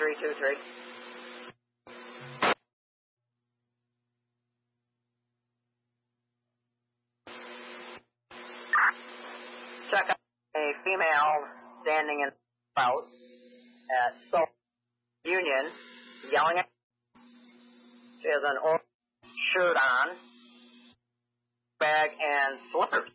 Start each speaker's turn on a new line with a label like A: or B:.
A: 323. Check out a female standing in the house at Soul Union, yelling at. She has an orange shirt on, bag, and slippers.